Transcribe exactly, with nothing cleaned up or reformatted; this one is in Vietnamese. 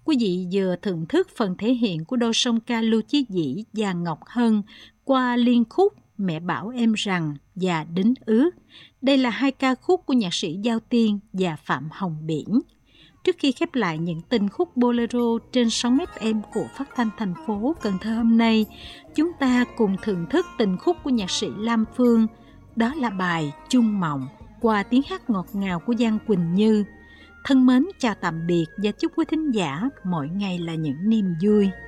Quý vị vừa thưởng thức phần thể hiện của đôi song ca Lưu Chí Dĩ và Ngọc Hân qua liên khúc Mẹ Bảo Em Rằng và Đính Ước. Đây là hai ca khúc của nhạc sĩ Giao Tiên và Phạm Hồng Biển. Trước khi khép lại những tình khúc bolero trên sóng ép em của phát thanh thành phố Cần Thơ hôm nay, chúng ta cùng thưởng thức tình khúc của nhạc sĩ Lam Phương. Đó là bài Chung Mộng qua tiếng hát ngọt ngào của Giang Quỳnh Như. Thân mến chào tạm biệt và chúc quý thính giả mỗi ngày là những niềm vui.